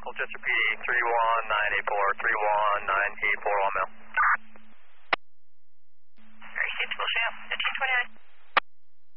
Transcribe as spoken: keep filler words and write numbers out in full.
Colchester P D three one nine eight four, three one nine eight four, one mile.